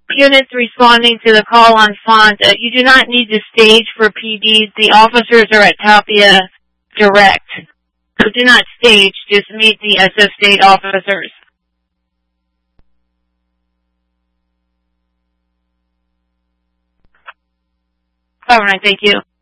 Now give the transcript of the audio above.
units responding to the call on Font. You do not need to stage for PDs. The officers are at Tapia direct. So do not stage, just meet the SF State officers. All right, thank you.